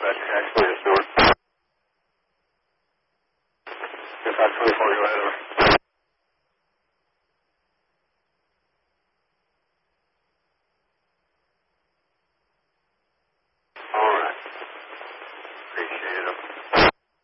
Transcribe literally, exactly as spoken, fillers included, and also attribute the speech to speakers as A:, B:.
A: that actually is north. If that's twenty-four, go ahead. Over.